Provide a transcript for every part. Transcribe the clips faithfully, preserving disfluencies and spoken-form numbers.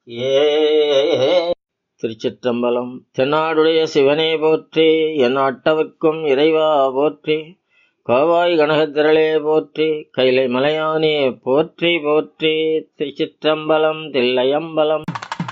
ஏ திருச்சிற்றம்பலம். தென்னாடுடைய சிவனே போற்றி, என் அட்டவர்க்கும் இறைவா போற்றி, கோவாய் கனகத்திரளே போற்றி, கைலை மலையானே போற்றி போற்றி. திருச்சிற்றம்பலம் Thillaiambalam.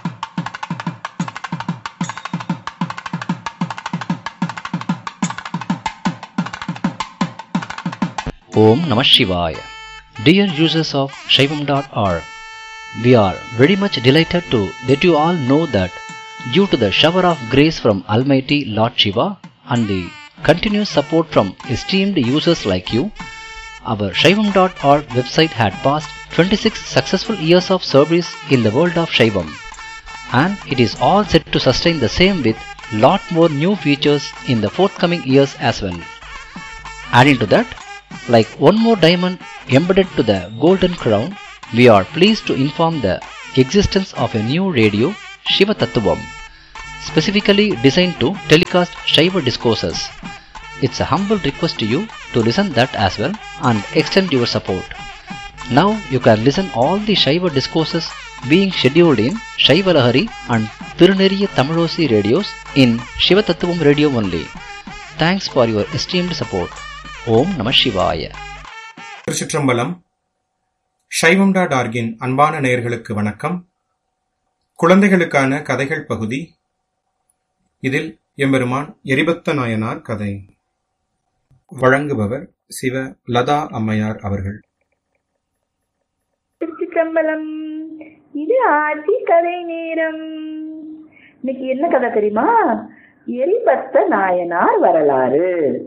Om Namah Shivaya. Dear users of Shaivam dot org, we are very much delighted to let you all know that due to the shower of grace from Almighty Lord Shiva and the continuous support from esteemed users like you, our Shaivam dot org website had passed twenty-six successful years of service in the world of Shaivam, and it is all set to sustain the same with lot more new features in the forthcoming years as well. Adding to that, like one more diamond embedded to the golden crown, we are pleased to inform the existence of a new radio, Shiva Tattvam, specifically designed to telecast Shiva discourses. It's a humble request to you to listen that as well and extend your support. Now you can listen all the Shiva discourses being scheduled in Shiva Lahari and Tiruneriya Tamilosi radios in Shiva Tattvam radio only. Thanks for your esteemed support. ஓம் நம சிவாய. திருச்சிற்றம்பலம். சைவம் dot ஆர்கின் அன்பான நேயர்களுக்கு வணக்கம். குழந்தைகளுக்கான கதைகள் பகுதி. இதில் எம்பெருமான் எரிபத்த நாயனார் கதை. வழங்குபவர் சிவ லதா அம்மையார் அவர்கள். திருச்சிற்றம்பலம். இது ஆட்சி கதை நேரம். இன்னைக்கு என்ன கதை தெரியுமா? எரிபத்த நாயனார் வரலாறு.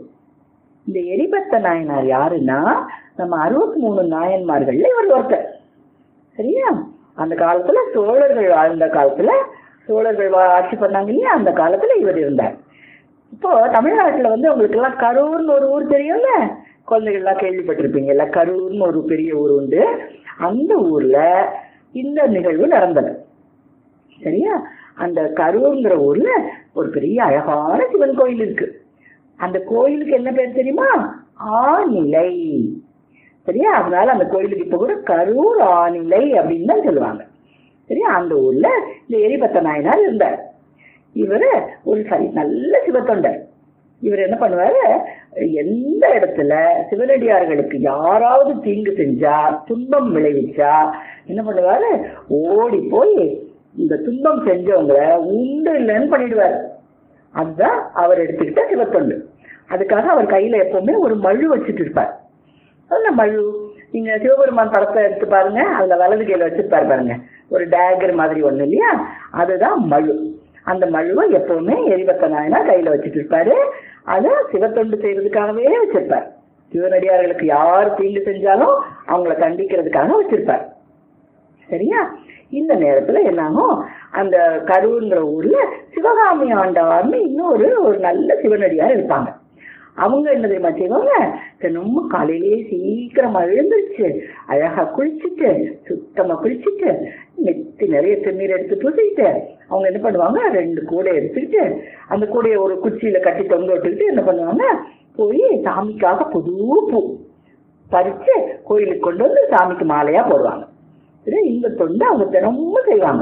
இந்த எரிபத்த நாயனார் யாருன்னா, நம்ம அறுபத்தி மூணு நாயன்மார்கள்ல இவர் ஒருத்தர். சரியா? அந்த காலத்துல சோழர்கள் வாழ்ந்த காலத்துல, சோழர்கள் ஆட்சி பண்ணாங்க இல்லையா, அந்த காலத்துல இவர் இருந்தார். இப்போ தமிழ்நாட்டுல வந்து உங்களுக்கு எல்லாம் கரூர்னு ஒரு ஊர் தெரியும்ல, குழந்தைகள்லாம் கேள்விப்பட்டிருப்பீங்கல்ல. கரூர்னு ஒரு பெரிய ஊர் உண்டு. அந்த ஊர்ல இந்த நிகழ்வு நடந்தது. சரியா? அந்த கரூர்ங்கிற ஊர்ல ஒரு பெரிய அழகான சிவன் கோயில் இருக்கு. அந்த கோயிலுக்கு என்ன பேர் தெரியுமா? ஆநிலை. சரியா? அதனால அந்த கோயிலுக்கு இப்ப கூட கரூர் ஆநிலை அப்படின்னு தான் சொல்லுவாங்க. சரியா? அந்த ஊர்ல இந்த எரிபத்த நாயனார் இருந்தார். இவரு ஒரு சரி நல்ல சிவத்தொண்டர். இவர் என்ன பண்ணுவாரு, எந்த இடத்துல சிவனடியார்களுக்கு யாராவது தீங்கு செஞ்சா, துன்பம் விளைவிச்சா என்ன பண்ணுவாரு, ஓடி போய் இந்த துன்பம் செஞ்சவங்களை உண்டு இல்லைன்னு பண்ணிடுவாரு. அதுதான் அவர் எடுத்துக்கிட்ட சிவத்தொண்டு. அதுக்காக அவர் கையில எப்பவுமே ஒரு மழு வச்சுட்டு இருப்பார். அந்த மழு, நீங்க சிவபெருமான் படத்தை எடுத்து பாருங்க, அதுல வலது கையில வச்சிருப்பாரு பாருங்க, ஒரு டேகர் மாதிரி ஒண்ணு இல்லையா, அதுதான் மழு. அந்த மழுவை எப்பவுமே எரிபத்த நாயனா கையில வச்சுட்டு இருப்பாரு. அதை சிவத்தொண்டு செய்யறதுக்காகவே வச்சிருப்பார். சிவனடியார்களுக்கு யார் தீங்கு செஞ்சாலும் அவங்களை கண்டிக்கிறதுக்காக வச்சிருப்பார். சரியா? இந்த நேரத்துல என்னாகும், அந்த கரூர்ங்கிற ஊர்ல சிவகாமி ஆண்டவார்னு இன்னொரு ஒரு நல்ல சிவனடியார் இருப்பாங்க. அவங்க என்ன தெரியுமா செய்வாங்க, ரொம்ப காலையிலேயே சீக்கிரமா எழுந்துருச்சு, அழகா குளிச்சுட்டு, சுத்தமா குளிச்சுட்டு, நெத்தி நிறைய திருநீர் எடுத்து பூசிக்கிட்டு அவங்க என்ன பண்ணுவாங்க, ரெண்டு கூடை எடுத்துக்கிட்டு அந்த கூடையை ஒரு குச்சியில கட்டி தொங்க விட்டுக்கிட்டு என்ன பண்ணுவாங்க, போய் சாமிக்காக புது பூ பறிச்சு கோயிலுக்கு கொண்டு வந்து சாமிக்கு மாலையா போடுவாங்க. இந்த தொண்டை அவங்க தினமும் செய்வாங்க.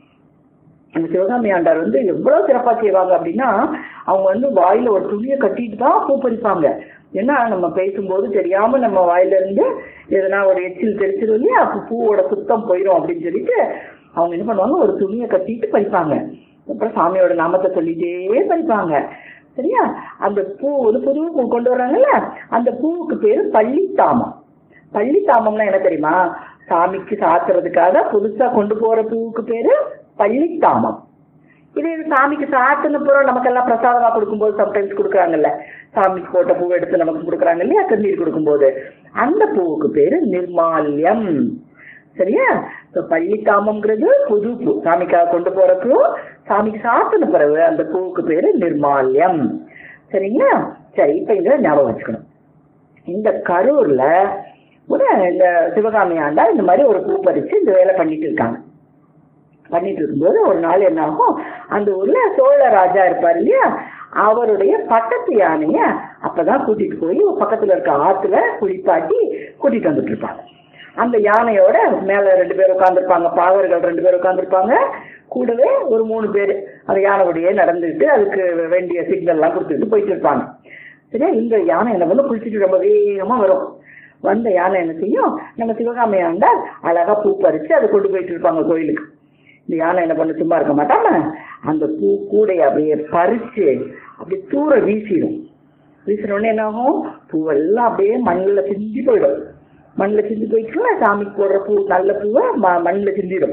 அந்த சிவகாமி ஆண்டார் வந்து எவ்வளவு சிறப்பா செய்வாங்க அப்படின்னா, அவங்க வந்து வாயில ஒரு துணியை கட்டிட்டு தான் பூ பறிப்பாங்க. ஏன்னா நம்ம பேசும்போது தெரியாம நம்ம வாயில இருந்து எதனா ஒரு எச்சில் தெரிச்சிடும் இல்லையா, அப்ப பூவோட சுத்தம் போயிடும் அப்படின்னு சொல்லிட்டு அவங்க என்ன பண்ணுவாங்க, ஒரு துணியை கட்டிட்டு பறிப்பாங்க. அப்புறம் சாமியோட நாமத்தை சொல்லிட்டே பறிப்பாங்க. சரியா? அந்த பூ வந்து புது பூ கொண்டு வர்றாங்கல்ல, அந்த பூவுக்கு பேரு பள்ளித்தாமம். பள்ளித்தாமம்னா என்ன தெரியுமா? சாமிக்கு சாத்துறதுக்காக புதுசா கொண்டு போற பூவுக்கு பேரு பள்ளித்தாமம். இது சாமிக்கு சாத்துன பூரம் நமக்கெல்லாம் பிரசாதமா கொடுக்கும்போது சம்டைம்ஸ் கொடுக்குறாங்கல்ல, சாமிக்கு போட்ட பூ எடுத்து நமக்கு கொடுக்குறாங்க இல்லையா, திருநீர் கொடுக்கும்போது, அந்த பூவுக்கு பேரு நிர்மால்யம். சரியா? பள்ளித்தாமம்ங்கிறது புது பூ, சாமிக்காக கொண்டு போற பூ. சாமிக்கு சாத்துன பிறகு அந்த பூவுக்கு பேரு நிர்மால்யம். சரிங்களா? சரி, இப்ப இதை ஞாபகம் வச்சுக்கணும். இந்த கரூர்ல ஒரு இந்த சிவகாமி ஆண்டா இந்த மாதிரி ஒரு பூ பறிச்சு இந்த வேலை பண்ணிட்டு இருக்காங்க. பண்ணிட்டு இருக்கும்போது ஒரு நாள் என்ன ஆகும், அந்த ஊர்ல சோழ ராஜா இருப்பார் இல்லையா, அவருடைய பட்டத்து யானைய அப்பதான் கூட்டிட்டு போய் பக்கத்துல இருக்க ஆத்துல குளிப்பாட்டி கூட்டிட்டு வந்துட்டு இருப்பாங்க. அந்த யானையோட மேல ரெண்டு பேர் உட்காந்துருப்பாங்க, பாகர்கள் ரெண்டு பேர் உட்காந்துருப்பாங்க, கூடவே ஒரு மூணு பேர் அந்த யானையோடையே நடந்துட்டு அதுக்கு வேண்டிய சிக்னல் எல்லாம் கொடுத்துட்டு போயிட்டு இருப்பாங்க. சரியா? இந்த யானை என்ன வந்து குளிச்சுட்டு ரொம்ப வேகமா வரும். வந்த யானை என்ன செய்யும், நம்ம சிவகாமி ஆண்டார் அழகா பூ பறிச்சு அதை கொண்டு போயிட்டு இருப்பாங்க கோயிலுக்கு. இந்த யானை என்ன பண்ண சும்மா இருக்க மாட்டாம அந்த பூ கூடைய அப்படியே பறிச்சு அப்படியே தூர வீசிடும். வீசினோடனே என்ன ஆகும், பூவெல்லாம் அப்படியே மண்ணில் சிந்தி போயிடும். மண்ணில் சிந்தி போயிடுச்சுன்னா சாமிக்கு போடுற பூ நல்ல பூவை ம மண்ணில் சிந்திடும்.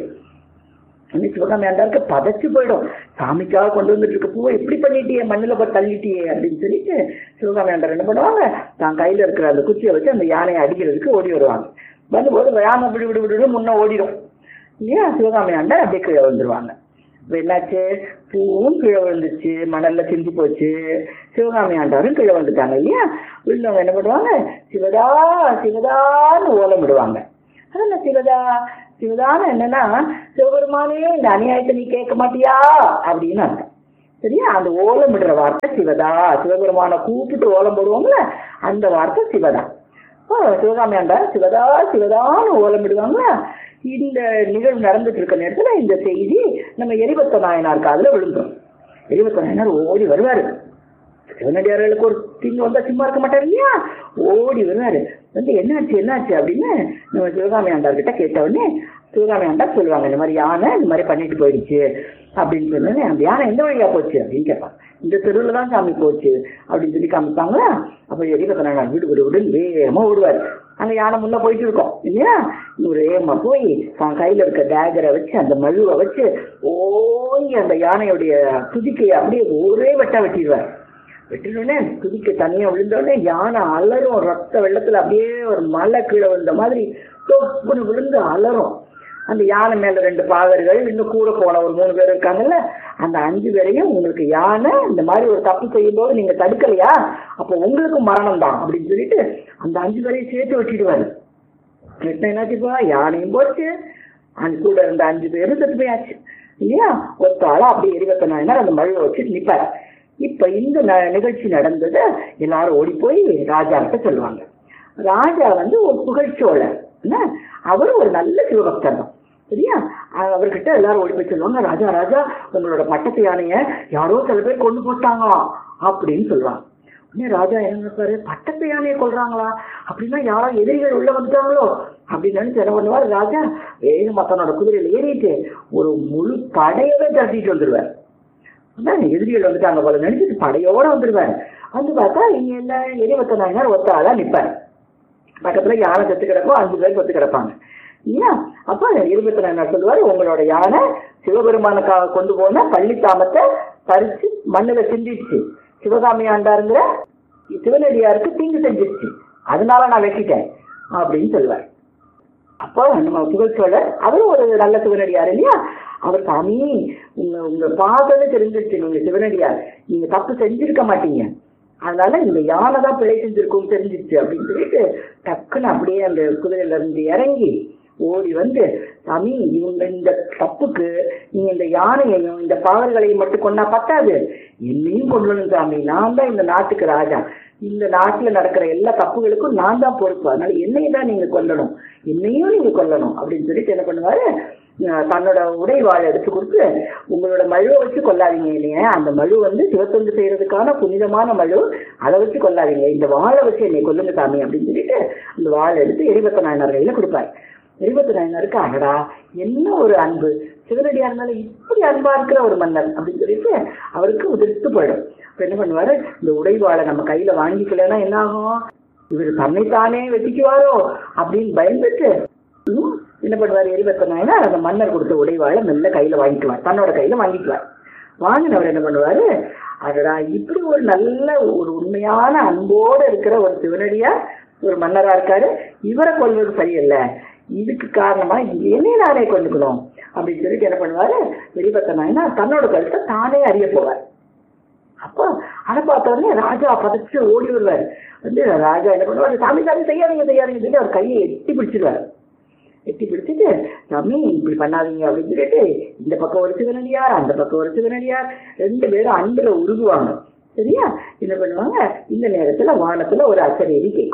சிவகாமி ஆண்டாருக்கு பதச்சு போயிடும். சாமிக்காக கொண்டு வந்துட்டு இருக்க பூவை எப்படி பண்ணிட்டியே, மண்ணில் போய் தள்ளிட்டியே அப்படின்னு சொல்லிட்டு சிவகாமி ஆண்டார் என்ன பண்ணுவாங்க, தான் கையில் இருக்கிற அந்த குச்சியை வச்சு அந்த யானையை அடிக்கிறதுக்கு ஓடி வருவாங்க. வரும்போது யானை விடு விடு விடு முன்ன ஓடிடும் இல்லையா. சிவகாமி ஆண்டார் அப்படியே கீழே வந்துருவாங்க. இப்போ என்னாச்சு, பூவும் கீழே விழுந்துச்சு, மணல்ல சிந்தி போச்சு, சிவகாமி ஆண்டாரும் கீழே வந்துட்டாங்க இல்லையா. விழுந்தவங்க என்ன பண்ணுவாங்க, சிவதா சிவதான்னு ஓலம் விடுவாங்க. அதென்ன சிவதா சிவதான்னு என்னன்னா, சிவபெருமானே இந்த அநியாயத்தை நீ கேட்க மாட்டியா அப்படின்னு அர்த்தம். சரியா? அந்த ஓலம் விடுற வார்த்தை சிவதா. சிவபெருமான கூப்பிட்டு ஓலம் போடுவோம்ல, அந்த வார்த்தை சிவதா. சிவகாமி ஆண்டார் சிவதா சிவதான்னு ஓலம் விடுவாங்க. இந்த நிகழ்வு நடந்துட்டு இருக்க நேரத்துல இந்த செய்தி நம்ம எரிபத்த நாயனார் காதுல விழுந்தோம். எரிபத்த நாயனார் ஓடி வருவாரு. சிவனடியார்களுக்கு ஒரு தீங்கு வந்தா சும்மா இருக்க மாட்டாரு இல்லையா, ஓடி வருவாரு. வந்து என்னாச்சு என்னாச்சு அப்படின்னு நம்ம சிவகாமி ஆண்டார் கிட்ட கேட்ட உடனே சிவகாமி ஆண்டார் சொல்லுவாங்க, இந்த மாதிரி யானை இந்த மாதிரி பண்ணிட்டு போயிடுச்சு அப்படின்னு சொன்னோன்னே, அந்த யானை எந்த வழியா போச்சு அப்படின்னு கேட்பாங்க. இந்த தெருவில் தான் சாமி போச்சு அப்படின்னு சொல்லி காமிப்பாங்களா. அப்போ எரிபத்த நாயனார் வீடு விடு விடுன்னு வேகமா ஓடுவார். அந்த யானை முன்ன போயிட்டு இருக்கோம் இல்லையா, ஒரு ஏமா போய் தான் கையில இருக்க டேகரை வச்சு அந்த மழுவை வச்சு ஓங்கி அந்த யானையுடைய துதிக்கையை அப்படியே ஒரே வெட்டா வெட்டிடுவார். வெட்டினோடனே துதிக்கை தனியா விழுந்தோடனே யானை அலறும், ரத்த வெள்ளத்துல அப்படியே ஒரு மலை கீழே விழுந்த மாதிரி தொப்புன்னு விழுந்து அலறும். அந்த யானை மேல ரெண்டு பாகர்கள் இன்னும் கூட போன ஒரு மூணு பேர் இருக்காங்கல்ல, அந்த அஞ்சு பேரையும் உங்களுக்கு யானை இந்த மாதிரி ஒரு தப்பு செய்யும் போது நீங்க தடுக்கலையா, அப்போ உங்களுக்கு மரணம் தான் அப்படின்னு சொல்லிட்டு அந்த அஞ்சு பேரையும் சேர்த்து வெட்டிடுவாரு. என்னாச்சுப்பா, யானையும் போச்சு, அந்த கூட இருந்த அஞ்சு பேரும் செத்து போயாச்சு இல்லையா. ஒத்தாலும் அப்படி எரிபத்த நாயனார் அந்த மழுவை வச்சு நிற்பார். இப்ப இந்த நிகழ்ச்சி நடந்தது எல்லாரும் ஓடி போய் ராஜா கிட்ட சொல்லுவாங்க. ராஜா வந்து ஒரு புகழ்ச்சோழர், அவரு ஒரு நல்ல சிவபக்தர் தான் சரியா. அவர்கிட்ட எல்லாரும் ஓடி போய் சொல்லுவாங்க, ராஜா ராஜா உங்களோட பட்டத்து யானைய யாரோ சில பேர் கொண்டு போட்டாங்களாம் அப்படின்னு சொல்லுவாங்க. உடனே ராஜா என்ன நினைப்பாரு, பட்டத்து யானையை கொள்றாங்களா அப்படின்னா யாரோ எதிரிகள் உள்ள வந்துட்டாங்களோ அப்படின்னு நினைச்சு என்ன பண்ணுவார், ராஜா வேகமா தன்னோட குதிரையில ஏறிட்டு ஒரு முழு படையவே தட்டிட்டு வந்துடுவார். எதிரிகள் வந்துட்டாங்க போல நினைச்சிட்டு படையோட வந்துடுவார். வந்து பார்த்தா இங்க என்ன எரிபத்த நாயனார் ஒத்த ஆளா நிற்பார். பக்கத்துல யானை செத்து கிடக்கும், அஞ்சு பேர் செத்து கிடப்பாங்க இல்லையா. அப்ப எரிபத்த நாயனார் சொல்லுவாரு, உங்களோட யானை சிவபெருமானுக்காக கொண்டு போன பள்ளித்தாமத்தை பறிச்சு மண்ணுல சிந்திடுச்சு, சிவகாமி ஆண்டாருங்கிற சிவனடியாருக்கு தீங்கு செஞ்சிருச்சு, அதனால நான் வெட்டிட்டேன் அப்படின்னு சொல்லுவார். அப்போ நம்ம புகழ்ச்சோழர் அவரும் ஒரு நல்ல சிவனடியார் இல்லையா. அவர் சாமி உங்க உங்க பாதன்னு தெரிஞ்சிருச்சு, நீங்க சிவனடியார், நீங்க தப்பு செஞ்சிருக்க மாட்டீங்க, அதனால இந்த யானை தான் பிழை செஞ்சிருக்கும் தெரிஞ்சிருச்சு அப்படின்னு சொல்லிட்டு டக்குன்னு அப்படியே அந்த குதிரையில இருந்து இறங்கி ஓடி வந்து, சாமி இவங்க இந்த தப்புக்கு நீங்க இந்த யானையையும் இந்த பாகர்களையும் மட்டும் கொண்டா பத்தாது, என்னையும் கொள்ளணும் சாமி, நான் தான் இந்த நாட்டுக்கு ராஜா, இந்த நாட்டுல நடக்கிற எல்லா தப்புகளுக்கும் நான் தான் பொறுப்பு, அதனால என்னையும் தான் நீங்க கொல்லணும், என்னையும் நீங்க கொல்லணும் அப்படின்னு சொல்லிட்டு என்ன பண்ணுவாரு, தன்னோட உடை வாழை எடுத்து கொடுத்து, உங்களோட மழுவை வச்சு கொல்லாதீங்க இல்லையா, அந்த மழு வந்து சிவத்தொண்டு செய்யறதுக்கான புனிதமான மழு, அதை வச்சு கொல்லாதீங்க, இந்த வாழை வச்சு என்னை கொல்லுங்க சாமி அப்படின்னு சொல்லிட்டு அந்த வாழை எடுத்து எரிபத்த நாயனார் கையில கொடுப்பாரு. எரிபத்த நாயனாருக்கு அடடா என்ன ஒரு அன்பு, சிவனடியா இருந்தாலும் இப்படி அன்பா இருக்கிற ஒரு மன்னர் அப்படின்னு சொல்லிட்டு அவருக்கு உதிர்த்து போயிடும். இப்ப என்ன பண்ணுவாரு, இந்த உடைவாளை நம்ம கையில வாங்கிக்கலன்னா என்ன ஆகும், இவர் தன்னைத்தானே வெட்டிக்குவாரோ அப்படின்னு பயந்துட்டு என்ன பண்ணுவார், எரிபத்த நாயனார் அந்த மன்னர் கொடுத்த உடைவாளை மெல்ல கையில வாங்கிக்குவார், தன்னோட கையில வாங்கிக்குவார். வாங்கினவர் என்ன பண்ணுவாரு, அதடா இப்படி ஒரு நல்ல ஒரு உண்மையான அன்போடு இருக்கிற ஒரு சிவனடியார் ஒரு மன்னரா இருக்காரு, இவரை கொள்வது சரியில்லை, இதுக்கு காரணமா என்னையே நானே கொண்டுக்கணும் அப்படின்னு சொல்லிட்டு என்ன பண்ணுவாரு, எரிபத்த நாயனார் தன்னோட கருத்தை தானே அறிய போவார். அப்போ அதை பார்த்தோடனே ராஜா பதச்சு ஓடி வருவார். வந்து ராஜா என்ன பண்ணுவாரு, சாமி சாமி செய்யாதீங்க செய்யாதீங்க சொல்லி அவர் கையை எட்டி பிடிச்சிருவார். எட்டி பிடிச்சிட்டு சாமி இப்படி பண்ணாதீங்க அப்படின்னு சொல்லிட்டு இந்த பக்கம் ஒரு சிவனடியார் அந்த பக்கம் ஒரு சிவனடியார் ரெண்டு பேரும் அன்புல உருகுவாங்க சரியா. என்ன பண்ணுவாங்க, இந்த நேரத்துல வானத்துல ஒரு அசரேரி கேட்கும்.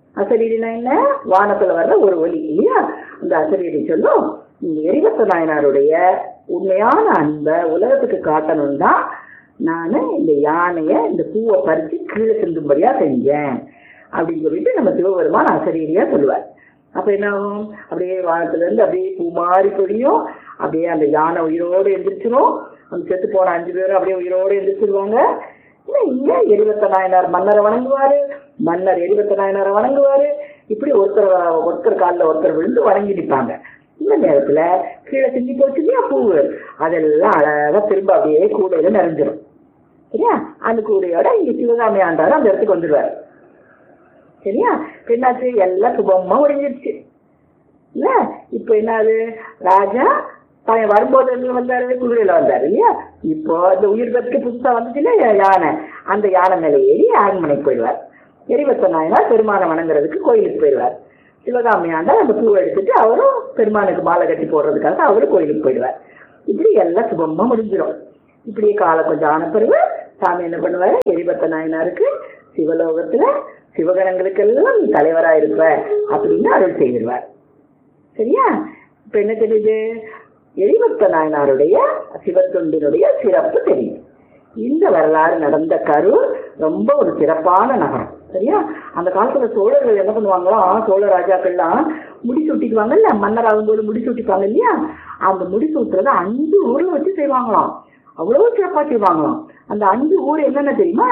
அசரீரினா என்ன? வானத்துல வர்ற ஒரு ஒலி இல்லையா? அந்த அசரீரி சொல்லும், இந்த எரிபத்த நாயனாருடைய உண்மையான அன்பை உலகத்துக்கு காட்டணும்னா நானு இந்த யானைய இந்த பூவை பறிச்சு கீழே சிந்தும்படியா செஞ்சேன் அப்படின்னு சொல்லிட்டு நம்ம சிவபெருமான் அசரீரியா சொல்லுவார். அப்ப என்ன ஆகும்? அப்படியே வானத்துல இருந்து அப்படியே பூ மாறி பொழியும், அப்படியே அந்த யானை உயிரோடு எந்திரிச்சிடும். அந்த செத்து போன அஞ்சு பேரும் அப்படியே உயிரோடு எந்திரிச்சிருவாங்க. இங்க எரிபத்த நாயனார் மன்னரை வணங்குவாரு, மன்னர் எரிபத்த நாயனாரை வணங்குவாரு. இப்படி ஒருத்தர் ஒருத்தர் காலில் ஒருத்தர் விழுந்து வணங்கி நிற்பாங்க. இந்த நேரத்துல கீழே சிந்தி போச்சு இல்லையா பூவு, அதெல்லாம் அழகா திரும்ப அப்படியே கூடையில நிறைஞ்சிடும். சரியா? அந்த கூடையோட இங்க சிவகாமி ஆண்டாரு அந்த இடத்துக்கு வந்துடுவாரு. சரியா? என்னாச்சு? எல்லாம் சுபமா முடிஞ்சிருச்சு இல்ல? இப்ப என்னது? ராஜா பையன் வரும்போது வந்தாரு, குதிரையில வந்தாரு இல்லையா? இப்போ இந்த உயிர் பத்துக்கு புதுசா வந்துச்சு இல்லையா யானை, அந்த யானை மேலே ஏறி அரண்மனைக்கு போயிடுவார். எரிபத்த நாயனார் பெருமானை வணங்குறதுக்கு கோயிலுக்கு போயிடுவார். சிவகாமி ஆண்டார் அந்த பூவை எடுத்துட்டு அவரும் பெருமானுக்கு மாலை கட்டி போடுறதுக்காக அவரும் கோயிலுக்கு போயிடுவார். இப்படி எல்லாம் சுபமா முடிஞ்சிடும். இப்படி காலம் கொஞ்சம் ஆன பிறகு சாமி என்ன பண்ணுவாரு? எரிபத்த நாயனாருக்கு சிவலோகத்துல சிவகணங்களுக்கு எல்லாம் நீ தலைவரா இருப்ப அப்படின்னு அருள் செய்திருவார். சரியா? இப்ப என்ன தெரியுது? எரிபத்த நாயனாருடைய சிவத்தொண்டினுடைய சிறப்பு தெரியும். இந்த வரலாறு நடந்த கரூர் ரொம்ப ஒரு சிறப்பான நகரம். சரியா? அந்த காலத்துல சோழர்கள் என்ன பண்ணுவாங்களாம், சோழ ராஜாக்கள்லாம் முடி சூட்டிக்குவாங்கல்ல, மன்னர் ஆகும்போது முடி சூட்டிப்பாங்க இல்லையா? அந்த முடி சூட்டுறத அஞ்சு ஊர்ல வச்சு செய்வாங்களாம். அவ்வளவு சிறப்பா செய்வாங்களாம். அந்த அஞ்சு ஊர் என்னென்ன தெரியுமா?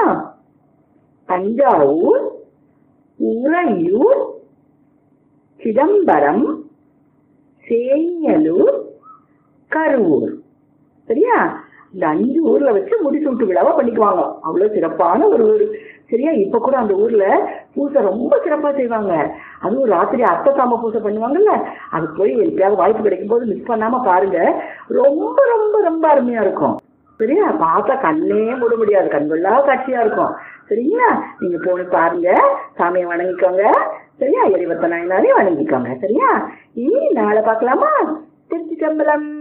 தஞ்சாவூர், உறையூர், சிதம்பரம், சேயலூர், கரூர். சரியா? இந்த அஞ்சு ஊர்ல வச்சு முடிசூட்டு விழாவா பண்ணிக்குவாங்க. அவ்வளவு சிறப்பான ஒரு ஊர். சரியா? இப்ப கூட அந்த ஊர்ல பூசை ரொம்ப சிறப்பா செய்வாங்க. அதுவும் ராத்திரி அத்தை சாம பூசை பண்ணுவாங்கல்ல, அது போய் எப்பயாவது வாய்ப்பு கிடைக்கும் போது மிஸ் பண்ணாம பாருங்க. ரொம்ப ரொம்ப ரொம்ப அருமையா இருக்கும். சரியா? பார்த்தா கண்ணே மூட முடியாது, கண்கொள்ளா காட்சியா இருக்கும். சரிங்களா? நீங்க போன பாருங்க, சாமியை வணங்கிக்கோங்க. சரியா? எரிபத்த நாயனாரையும் வணங்கிக்கோங்க. சரியா? இனி நாளை பார்க்கலாமா? திருச்சி சம்பளம்.